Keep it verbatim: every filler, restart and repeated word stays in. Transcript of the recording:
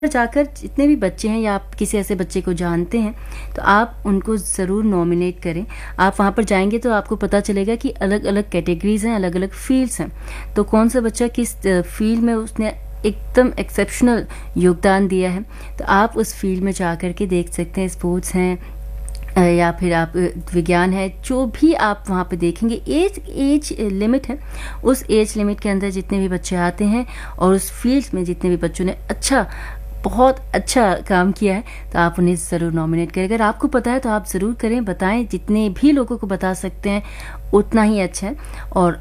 जाकर जितने भी बच्चे हैं या आप किसी ऐसे बच्चे को जानते हैं तो आप उनको ज़रूर नॉमिनेट करें। आप वहाँ पर जाएँगे तो आपको पता चलेगा कि अलग-अलग कैटेगरीज़ हैं, अलग-अलग फ़ील्ड्स हैं। तो कौन-सा बच्चा किस अ, फ़ील्ड में उसने एकदम एक्सेप्शनल योगदान दिया है, तो आप उस फ़ील्ड में जाकर के देख सकते हैं। स्पोर्ट्स हैं अ, या फिर आप अ, विज्ञान है, जो भी आप वहाँ पे देखेंगे। एज एज लिमिट है, उस एज लिमिट के अंदर जितने भी बच्चे आते हैं और उस फ़ील्ड में जितने भी बच्चों ने अच्छा बहुत अच्छा काम किया है, तो आप उन्हें ज़रूर नॉमिनेट करें। अगर आपको पता है तो आप ज़रूर करें, बताएँ, जितने भी लोगों को बता सकते हैं उतना ही अच्छा है। और